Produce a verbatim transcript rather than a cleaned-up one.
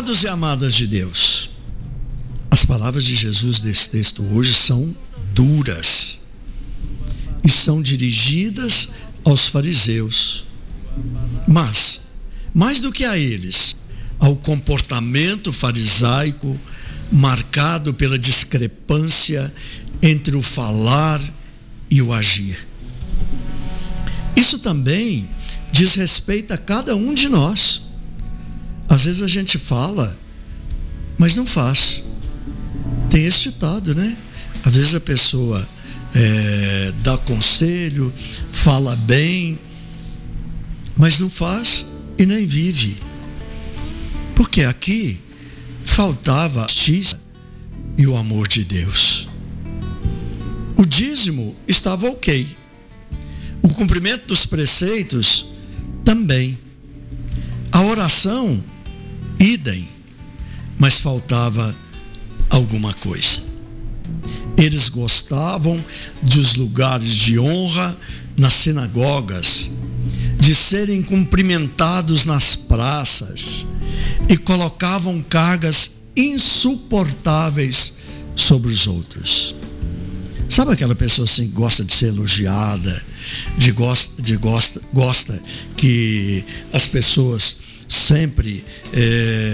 Amados e amadas de Deus, as palavras de Jesus desse texto hoje são duras e são dirigidas aos fariseus, mas, mais do que a eles, ao comportamento farisaico marcado pela discrepância entre o falar e o agir. Isso também diz respeito a cada um de nós. Às vezes a gente fala, mas não faz. Tem esse ditado, né? Às vezes a pessoa é, dá conselho, fala bem, mas não faz e nem vive. Porque aqui faltava a justiça e o amor de Deus. O dízimo estava ok. O cumprimento dos preceitos também. A oração, idem, mas faltava alguma coisa. Eles gostavam dos lugares de honra nas sinagogas, de serem cumprimentados nas praças, e colocavam cargas insuportáveis sobre os outros. Sabe aquela pessoa assim que gosta de ser elogiada, de gosta, de gosta, gosta que as pessoas sempre é,